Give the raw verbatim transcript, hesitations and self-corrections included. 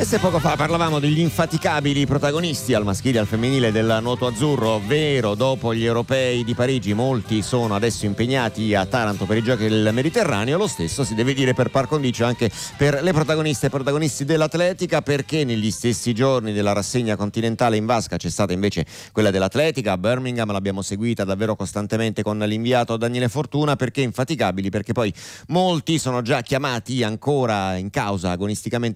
se poco fa parlavamo degli infaticabili protagonisti al maschile e al femminile del nuoto azzurro, ovvero dopo gli europei di Parigi molti sono adesso impegnati a Taranto per i giochi del Mediterraneo, lo stesso si deve dire per par condicio anche per le protagoniste e protagonisti dell'atletica, perché negli stessi giorni della rassegna continentale in vasca c'è stata invece quella dell'atletica a Birmingham. L'abbiamo seguita davvero costantemente con l'inviato Daniele Fortuna. Perché infaticabili? Perché poi molti sono già chiamati ancora in causa agonisticamente